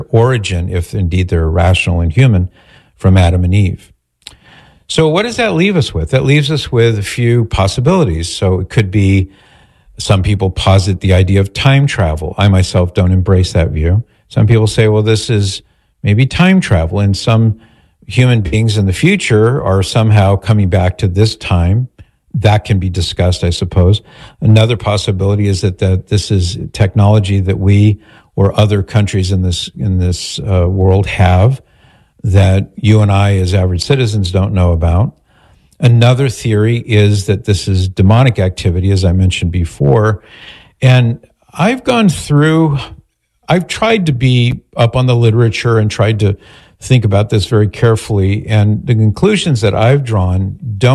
origin, if indeed they're rational and human, from Adam and Eve. So what does that leave us with? That leaves us with a few possibilities. So it could be, some people posit the idea of time travel. I myself don't embrace that view. Some people say, well, this is maybe time travel, and some human beings in the future are somehow coming back to this time. That can be discussed, I suppose. Another possibility is that this is technology that we or other countries in this world have that you and I as average citizens don't know about. Another theory is that this is demonic activity, as I mentioned before. And I've tried to be up on the literature and tried to think about this very carefully. And the conclusions that I've drawn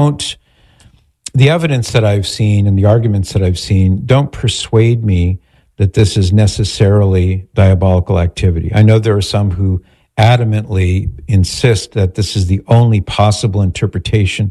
the evidence that I've seen and the arguments that I've seen don't persuade me that this is necessarily diabolical activity. I know there are some who adamantly insist that this is the only possible interpretation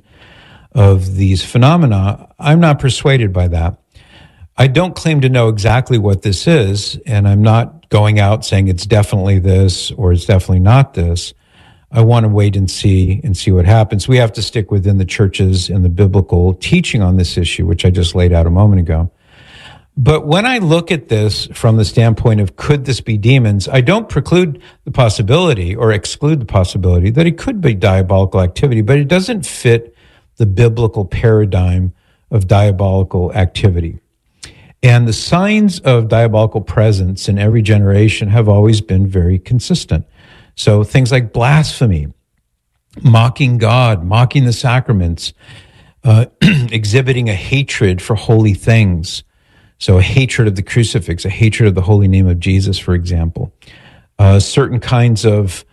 of these phenomena. I'm not persuaded by that. I don't claim to know exactly what this is, and I'm not going out saying it's definitely this or it's definitely not this. I want to wait and see what happens. We have to stick within the churches and the biblical teaching on this issue, which I just laid out a moment ago. But when I look at this from the standpoint of could this be demons, I don't preclude the possibility or exclude the possibility that it could be diabolical activity, but it doesn't fit the biblical paradigm of diabolical activity. And the signs of diabolical presence in every generation have always been very consistent. So things like blasphemy, mocking God, mocking the sacraments, exhibiting a hatred for holy things. So a hatred of the crucifix, a hatred of the holy name of Jesus, for example. Certain kinds of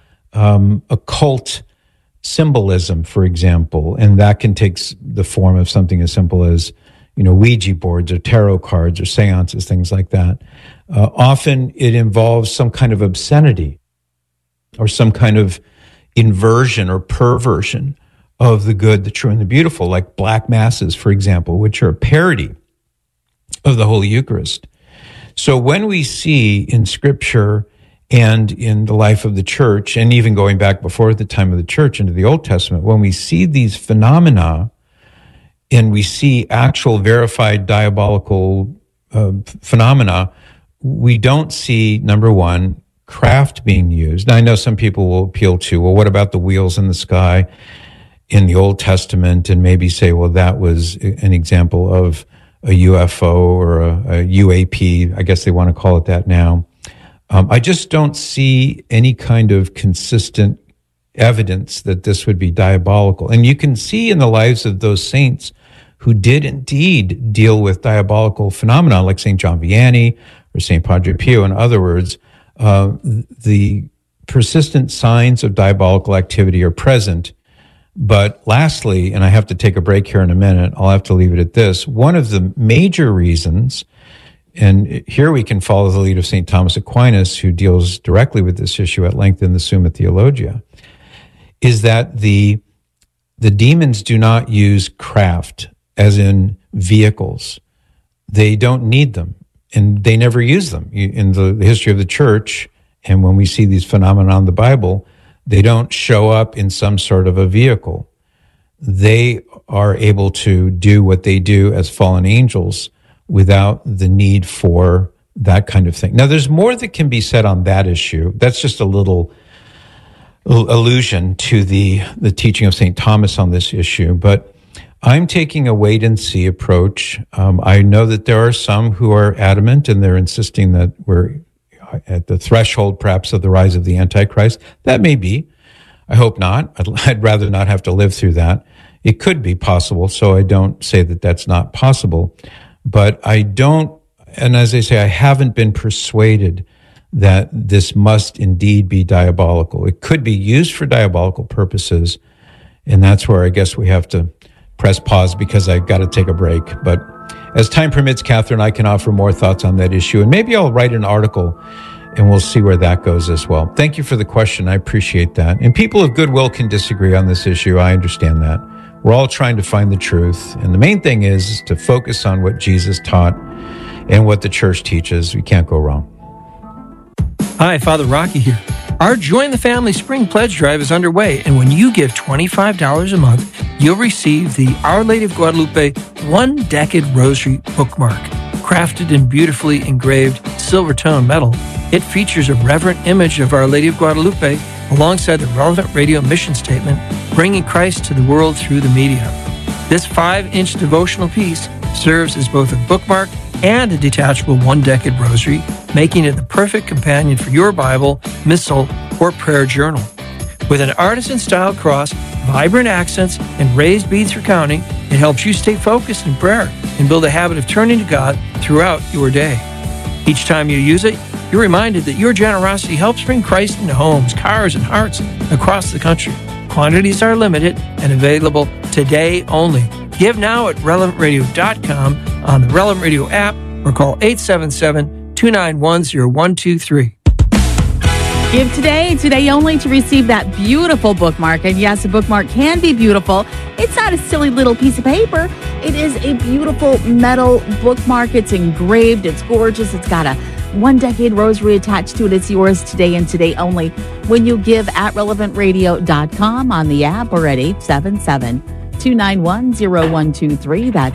occult symbolism, for example, and that can take the form of something as simple as, Ouija boards or tarot cards or seances, things like that. Often it involves some kind of obscenity or some kind of inversion or perversion of the good, the true, and the beautiful, like black masses, for example, which are a parody of the Holy Eucharist. So when we see in Scripture and in the life of the church, and even going back before the time of the church into the Old Testament, when we see these phenomena and we see actual verified diabolical phenomena, we don't see, number one, craft being used. Now, I know some people will appeal to, well, what about the wheels in the sky in the Old Testament, and maybe say, well, that was an example of a UFO or a UAP, I guess they want to call it that now. I just don't see any kind of consistent evidence that this would be diabolical. And you can see in the lives of those saints who did indeed deal with diabolical phenomena, like St. John Vianney or St. Padre Pio. In other words, the persistent signs of diabolical activity are present. But lastly, and I have to take a break here in a minute, I'll have to leave it at this, one of the major reasons, and here we can follow the lead of St. Thomas Aquinas, who deals directly with this issue at length in the Summa Theologia, is that the demons do not use craft, as in vehicles. They don't need them, and they never use them. In the history of the church, and when we see these phenomena in the Bible, they don't show up in some sort of a vehicle. They are able to do what they do as fallen angels without the need for that kind of thing. Now, there's more that can be said on that issue. That's just a little allusion to the teaching of St. Thomas on this issue, but I'm taking a wait-and-see approach. I know that there are some who are adamant, and they're insisting that we're at the threshold, perhaps, of the rise of the Antichrist. That may be. I hope not. I'd rather not have to live through that. It could be possible, so I don't say that that's not possible. But I don't, and as I say, I haven't been persuaded that this must indeed be diabolical. It could be used for diabolical purposes, and that's where I guess we have to press pause because I've got to take a break. But as time permits, Catherine, I can offer more thoughts on that issue, and maybe I'll write an article and we'll see where that goes as well. Thank you for the question. I appreciate that. And people of goodwill can disagree on this issue. I understand that. We're all trying to find the truth. And the main thing is to focus on what Jesus taught and what the church teaches. We can't go wrong. Hi, Father Rocky here. Our Join the Family Spring Pledge Drive is underway, and when you give $25 a month, you'll receive the Our Lady of Guadalupe One Decade Rosary bookmark. Crafted in beautifully engraved silver tone metal, it features a reverent image of Our Lady of Guadalupe alongside the relevant radio mission statement, bringing Christ to the world through the media. This 5-inch devotional piece serves as both a bookmark and a detachable one-decade rosary, making it the perfect companion for your Bible, missal, or prayer journal. With an artisan-style cross, vibrant accents, and raised beads for counting, it helps you stay focused in prayer and build a habit of turning to God throughout your day. Each time you use it, you're reminded that your generosity helps bring Christ into homes, cars, and hearts across the country. Quantities are limited and available today only. Give now at relevantradio.com, on the Relevant Radio app, or call 877-291-0123. Give today only, to receive that beautiful bookmark. And yes, a bookmark can be beautiful. It's not a silly little piece of paper. It is a beautiful metal bookmark. It's engraved. It's gorgeous. It's got a one-decade rosary attached to it. It's yours today and today only when you give at relevantradio.com, on the app, or at 877-291-0123. That's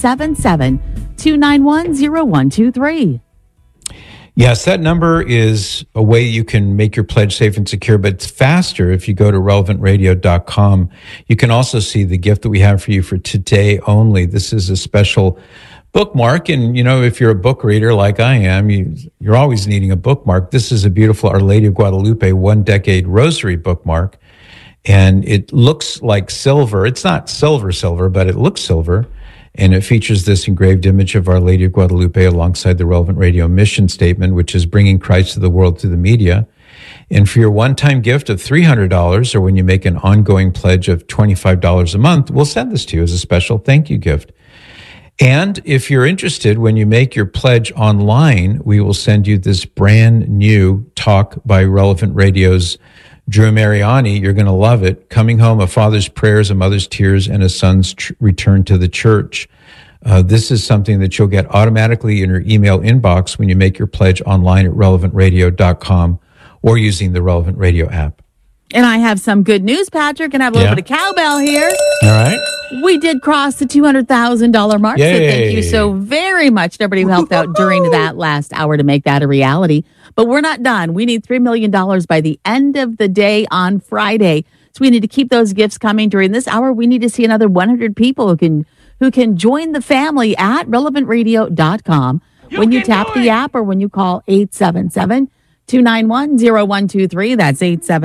877-291-0123. Yes, that number is a way you can make your pledge safe and secure, but it's faster if you go to relevantradio.com. You can also see the gift that we have for you for today only. This is a special bookmark, and if you're a book reader like I am, you're always needing a bookmark. This is a beautiful Our Lady of Guadalupe One Decade Rosary bookmark, and it looks like silver. It's not silver, but it looks silver. And it features this engraved image of Our Lady of Guadalupe alongside the Relevant Radio mission statement, which is bringing Christ to the world through the media. And for your one-time gift of $300, or when you make an ongoing pledge of $25 a month, we'll send this to you as a special thank you gift. And if you're interested, when you make your pledge online, we will send you this brand new talk by Relevant Radio's Drew Mariani. You're going to love it. Coming Home, A Father's Prayers, A Mother's Tears, and a Son's Return to the Church. This is something that you'll get automatically in your email inbox when you make your pledge online at relevantradio.com or using the Relevant Radio app. And I have some good news, Patrick, and I have a little bit of cowbell here. All right. We did cross the $200,000 mark. Yay. So thank you so very much to everybody who helped out during that last hour to make that a reality. But we're not done. We need $3 million by the end of the day on Friday. So we need to keep those gifts coming during this hour. We need to see another 100 people who can join the family at relevantradio.com when you tap the app or when you call 877-291-0123. That's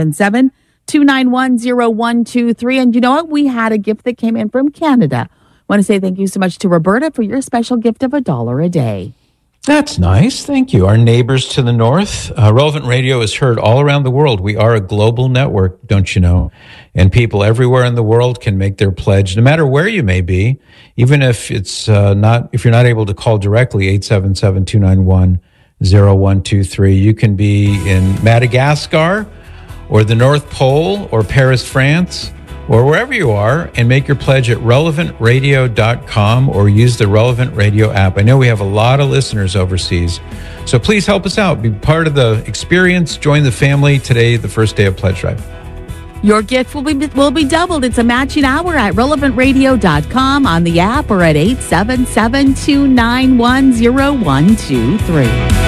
877-291-0123. And you know what? We had a gift that came in from Canada. I want to say thank you so much to Roberta for your special gift of $1 a day. That's nice. Thank you. Our neighbors to the north. Relevant Radio is heard all around the world. We are a global network, don't you know? And people everywhere in the world can make their pledge, no matter where you may be, even if it's if you're not able to call directly, 877-291-0123. You can be in Madagascar or the North Pole or Paris, France, or wherever you are, and make your pledge at relevantradio.com or use the Relevant Radio app. I know we have a lot of listeners overseas, so please help us out. Be part of the experience. Join the family today, the first day of Pledge Drive. Your gift will be doubled. It's a matching hour at relevantradio.com, on the app, or at 877-291-0123.